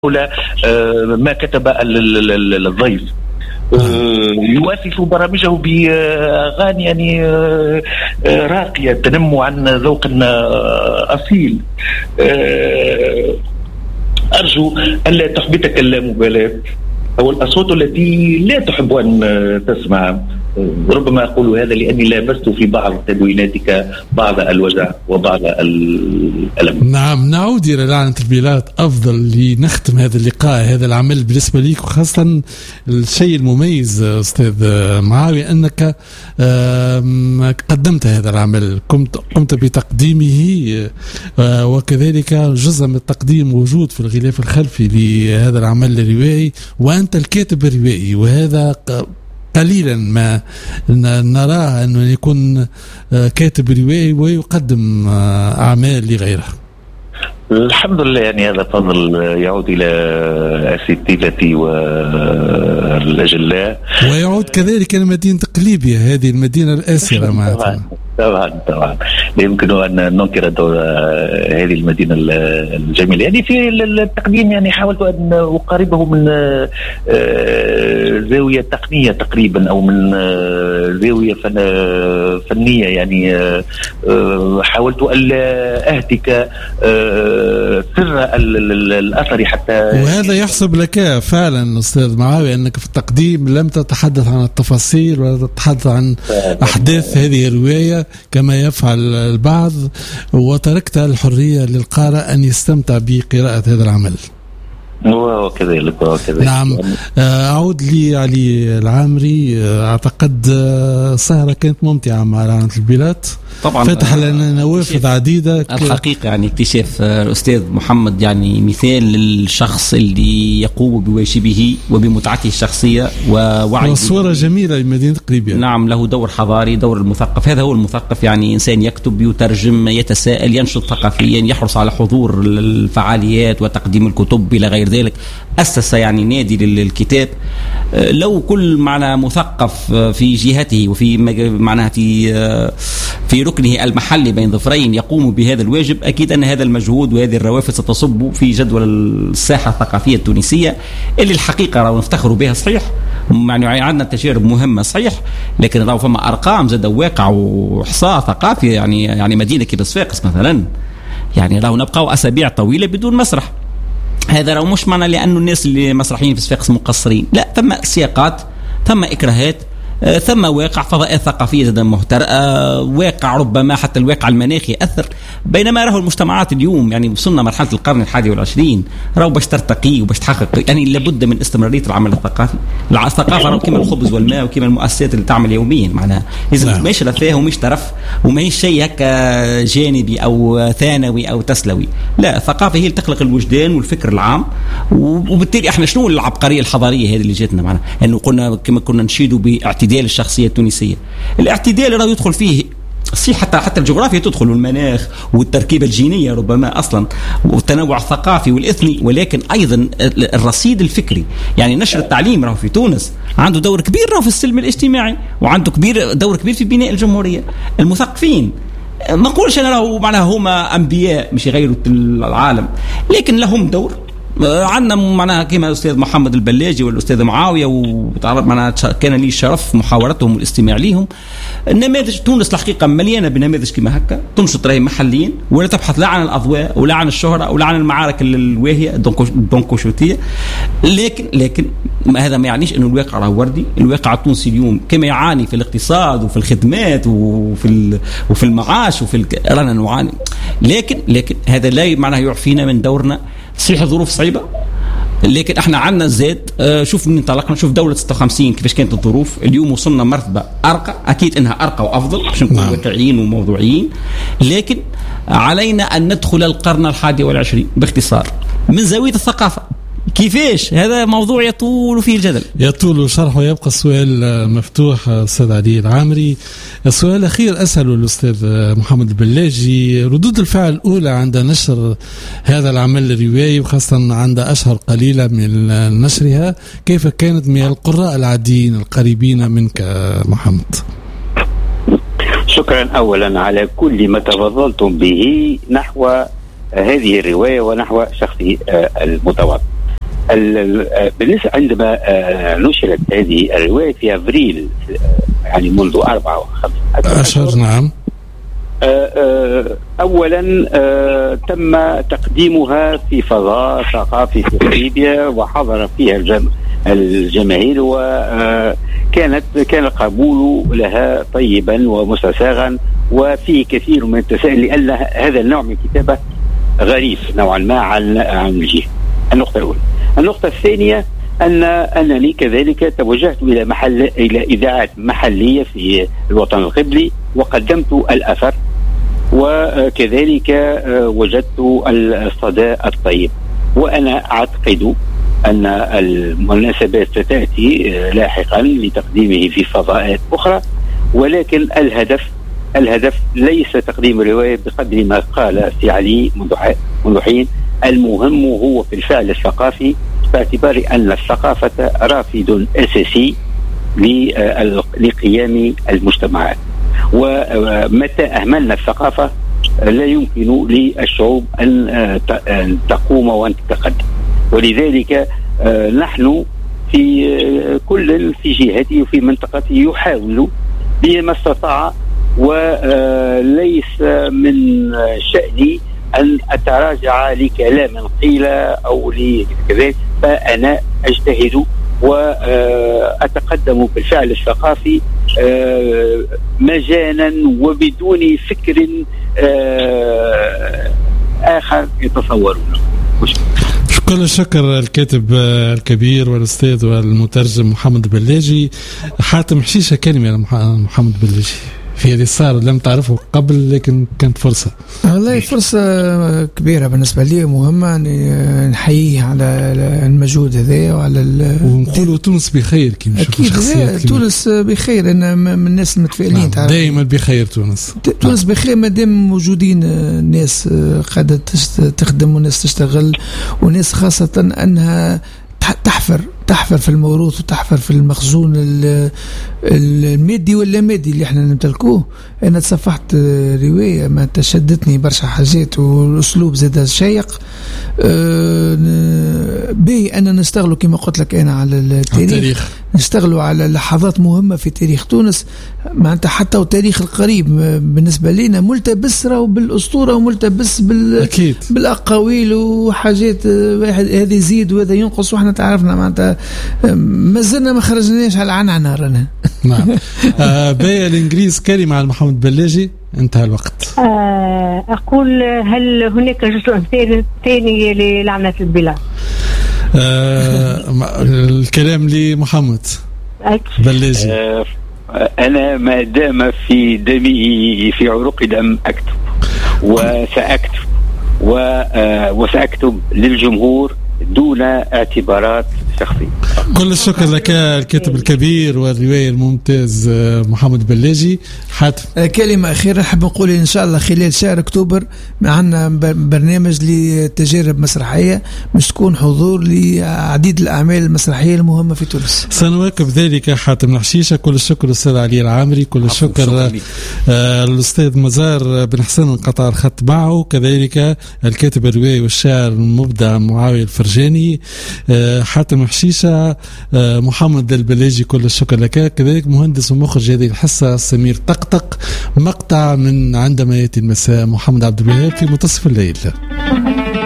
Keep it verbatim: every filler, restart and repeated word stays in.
ما كتب الضيف يوافق برامجه بأغاني يعني راقية تنم عن ذوق أصيل. أرجو ألا تحبطك اللامبالاة أو الأصوات التي لا تحب أن تسمع. ربما أقول هذا لأني لامست في بعض تدويناتك بعض الوجع وبعض الألم. نعم، نعود إلى لعنة البلاد. أفضل لنختم هذا اللقاء، هذا العمل بالنسبة ليك، وخاصة الشيء المميز أستاذ معاوي أنك قدمت هذا العمل، قمت قمت بتقديمه، وكذلك جزء من التقديم موجود في الغلاف الخلفي لهذا العمل الروائي، وأنت الكاتب الروائي، وهذا قليلا ما نراه أنه يكون كاتب روائي ويقدم أعمال لغيره. الحمد لله، يعني هذا فضل يعود إلى أساتذتي والأجلاء، ويعود كذلك إلى مدينة قليبية، هذه المدينة الآسرة معنا. طبعا طبعا لا يمكن أن ننكر دور هذه المدينة الجميلة. يعني في التقديم يعني حاولت أن أقاربه من زاوية تقنية تقريبا، أو من زاوية فنية. يعني حاولت ألا أهتك سر الأثر حتى، وهذا يحسب لك فعلا أستاذ معاوي أنك في التقديم لم تتحدث عن التفاصيل ولا تتحدث عن أحداث هذه الرواية كما يفعل البعض، وتركت الحرية للقارئ أن يستمتع بقراءة هذا العمل. وكذلك وكذلك نعم. أعود لي علي العامري، أعتقد سهرة كانت ممتعة مع لعنة البلاد، طبعا فتح لنا نوافذ عديدة. الحقيقة يعني اكتشاف الأستاذ محمد يعني مثال للشخص اللي يقوم بواجبه وبمتعته الشخصية ووعيه، وصورة جميلة لمدينة قليبية. نعم، له دور حضاري، دور المثقف. هذا هو المثقف، يعني إنسان يكتب، يترجم، يتساءل، ينشط ثقافيا، يحرص على حضور الفعاليات وتقديم الكتب إلى غير ذلك. أسس يعني نادي للكتاب. لو كل معنا مثقف في جهته وفي معناها في في ركنه المحلي بين ظفرين يقوم بهذا الواجب، أكيد أن هذا المجهود وهذه الروافد ستصب في جدول الساحة الثقافية التونسية اللي الحقيقة راهو نفتخروا بها. صحيح يعني عندنا تجارب مهمة صحيح، لكن راهو فما أرقام زاد واقع وإحصاء ثقافي. يعني يعني مدينة كبصفاقس مثلا، يعني راهو نبقاو أسابيع طويلة بدون مسرح. هذا راهو مش معنى لأنه الناس اللي مسرحيين في صفاقس مقصرين، لا، ثم سياقات، ثم إكراهات، ثم واقع فضاءات ثقافية جدا مهترئة، واقع ربما حتى الواقع المناخي أثر. بينما راهو المجتمعات اليوم يعني وصلنا مرحلة القرن الحادي والعشرين، راهو باش ترتقي وباش تحقق يعني لابد من استمرارية العمل الثقافي. الثقافة راهو كما الخبز والماء وكما المؤسسات اللي تعمل يوميا، معناها لازم مش رفاه ومش ترف وما هي شيء هكا جانبي أو ثانوي أو تسلوي. لا، الثقافة هي اللي تخلق الوجدان والفكر العام. وبالتالي احنا شنو العبقرية الحضارية هذه اللي جاتنا معنا؟ انه قلنا كما كنا نشيدوا باعتدال الشخصية التونسية. الاعتدال راه يدخل فيه صحيح حتى حتى الجغرافيا تدخل، والمناخ والتركيبة الجينية ربما أصلا، والتنوع الثقافي والإثني، ولكن أيضا الرصيد الفكري. يعني نشر التعليم راه في تونس عنده دور كبير راه في السلم الاجتماعي، وعنده كبير دور كبير في بناء الجمهورية. المثقفين ما نقولش أنا راهو معناها هما أنبياء مش يغيروا العالم، لكن لهم دور. عندنا معناها كما الأستاذ محمد البلاجي والأستاذ معاوية، وتعرف معناها كان لي الشرف محاورتهم والاستماع ليهم. النماذج تونس الحقيقة مليانة بنماذج كما هكا، تنشط راهي محليين ولا تبحث لا عن الأضواء ولا عن الشهرة ولا عن المعارك الواهية الدونكوشوتية. لكن لكن ما هذا ما يعنيش إنه الواقع راه وردي. الواقع التونسي اليوم كما يعاني في الاقتصاد وفي الخدمات وفي وفي المعاش وفي رانا نعاني، لكن لكن هذا لا معناه يعفينا من دورنا. صحيح الظروف صعيبة، لكن احنا عندنا زاد. اه شوف من انطلقنا، شوف دولة ستة وخمسين كيفاش كانت الظروف. اليوم وصلنا مرتبة أرقى، أكيد إنها أرقى وأفضل باش نكون واقعيين وموضوعيين، لكن علينا أن ندخل القرن الحادي والعشرين باختصار من زاوية الثقافة. كيفاش؟ هذا موضوع يطول فيه الجدل، يطول شرحه. ويبقى السؤال مفتوح أستاذ علي العامري. السؤال الأخير أسأله الأستاذ محمد البلاجي، ردود الفعل الأولى عند نشر هذا العمل الروائي، وخاصة عند أشهر قليلة من نشرها، كيف كانت من القراء العاديين القريبين منك محمد؟ شكرا أولا على كل ما تفضلتم به نحو هذه الرواية ونحو شخصي المتواضع. بالنسبة عندما نشرت هذه الرواية في أبريل يعني منذ أربعة أو خمسة أشهر نعم. أولا تم تقديمها في فضاء ثقافي في ليبيا وحضر فيها الجماهير وكانت كان القبول لها طيبا ومستساغا وفيه كثير من التساؤل لأن هذا النوع من الكتابة غريب نوعا ما عن عن الجهة. النقطة الأولى. النقطة الثانية أن أنني كذلك توجهت إلى محل إلى إذاعات محلية في الوطن القبلي وقدمت الأثر وكذلك وجدت الصدى الطيب. وأنا أعتقد أن المناسبات ستأتي لاحقا لتقديمه في فضاءات أخرى، ولكن الهدف الهدف ليس تقديم الرواية بقدر ما قال سي علي منذ حين. المهم هو في الفعل الثقافي باعتبار أن الثقافة رافد أساسي لقيام المجتمعات، ومتى أهملنا الثقافة لا يمكن للشعوب أن تقوم وأن تتقدم. ولذلك نحن في كل في جهته وفي منطقته يحاول بما استطاع، وليس من شأني أن أتراجع لكلام قيل أو لكذا، فأنا أجتهد وأتقدم بالفعل الثقافي مجانا وبدون فكر آخر يتصورونه. كل الشكر الكاتب الكبير والأستاذ والمترجم محمد بلاجي. حاتم حشيشة كلمة يا محمد بلاجي في هذه صار لم تعرفه قبل لكن كانت فرصة. والله فرصة كبيرة بالنسبة لي مهمة نحييه على المجهود هذا وعلى ونقولوا تونس بخير كي نشوفوا شخصيات تونس بخير. أنا من الناس المتفائلين نعم دائما بخير تونس تونس بخير ما دام موجودين ناس قاعدة تخدم وناس تشتغل وناس خاصة أنها تحفر تحفر في الموروث وتحفر في المخزون المادي ولا مادي اللي احنا نمتلكوه. انا تصفحت روايه ما تشدتني برشا حاجات والاسلوب زاد شيق به ان نستغلوا كما قلت لك انا على التاريخ, التاريخ. نشتغلوا على لحظات مهمه في تاريخ تونس معناتها حتى والتاريخ القريب بالنسبه لنا ملتبس راهو بالاسطوره وملتبس بال أكيد. بالاقاويل وحاجات هذه يزيد وهذا ينقص واحنا تعرفنا معناتها ما زلنا ما خرجناش على عنعنه رانا. نعم. آه باقي الانجليز كلمه على محمد بلاجي انتهى الوقت. آه أقول هل هناك جزء ثاني للعنة البلاد؟ آه الكلام لمحمد بلاجي. آه أنا ما دام في دمي في عروق دم أكتب وسأكتب وسأكتب للجمهور دون اعتبارات شخصية. كل الشكر لك الكاتب الكبير والرواية الممتاز محمد بلاجي. حاتم كلمة أخيرة حاب نقول إن شاء الله خلال شهر أكتوبر معنا برنامج لتجارب مسرحية مش تكون حضور لعديد الأعمال المسرحية المهمة في تونس. سنواكب ذلك حاتم الحشيشة. كل الشكر الأستاذ علي العامري. كل الشكر آه الأستاذ مزار بن حسن انقطع الخط معه. كذلك الكاتب الرواية والشاعر المبدع معاوية الفرجاني. آه حاتم حشيشة. آه محمد البلاجي كل الشكر لك. كذلك مهندس ومخرج هذه الحصة سمير طقطق. مقطع من عندما يأتي المساء محمد عبد الوهاب في منتصف الليل.